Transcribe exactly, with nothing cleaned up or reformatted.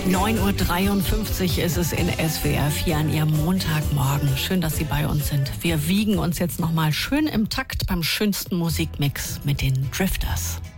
neun Uhr dreiundfünfzig ist es in S W R vier an Ihrem Montagmorgen. Schön, dass Sie bei uns sind. Wir wiegen uns jetzt nochmal schön im Takt beim schönsten Musikmix mit den Drifters.